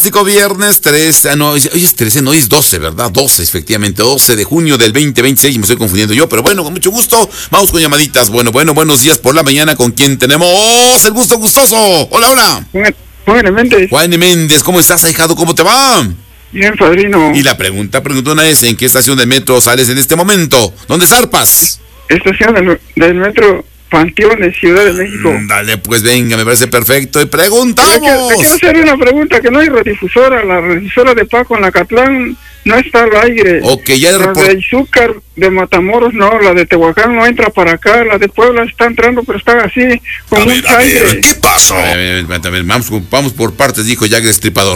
Viernes 3, hoy es 13, no, hoy es 12, ¿verdad? 12, efectivamente, 12 de junio del 2026, me estoy confundiendo yo, pero bueno, con mucho gusto, vamos con llamaditas. Bueno, buenos días por la mañana, ¿con quién tenemos el gusto gustoso? Hola. Juan Méndez. Juan Méndez, ¿cómo estás, ahijado? ¿Cómo te va? Bien, padrino. Y la preguntona es, ¿en qué estación del metro sales en este momento? ¿Dónde zarpas? Estación del metro Panteones, Ciudad de México. Dale, pues venga, me parece perfecto. Y preguntamos. Te quiero hacer una pregunta, que no hay redifusora. La redifusora de Paco en Acatlán no está al aire. Ok, ya la de Izúcar de Matamoros no, la de Tehuacán no entra para acá, la de Puebla está entrando, pero está así, con mucho aire. ¿Qué pasó? A ver, vamos por partes, dijo Jack el Destripador.